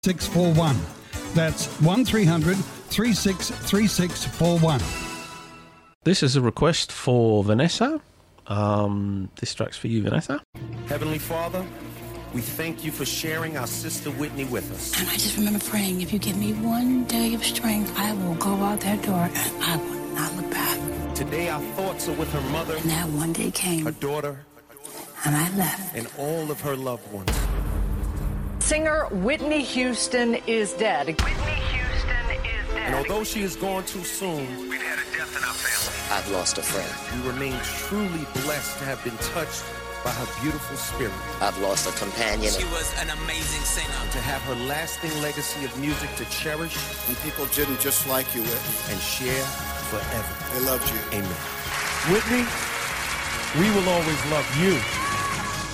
3641. That's 1300 363641. This is a request for Vanessa. This track's for you, Vanessa. Heavenly Father, we thank you for sharing our sister Whitney with us. And I just remember praying, if you give me one day of strength, I will go out that door and I will not look back. Today our thoughts are with her mother, And that one day came, her daughter, and I left. and all of her loved ones. Singer Whitney Houston is dead. Whitney Houston is dead. And although she is gone too soon, We've had a death in our family. I've lost a friend. we remain truly blessed to have been touched by her beautiful spirit, I've lost a companion. She was an amazing singer. to have her lasting legacy of music to cherish And people didn't just like you, Whitney. and share forever. They loved you. Amen. Whitney, we will always love you.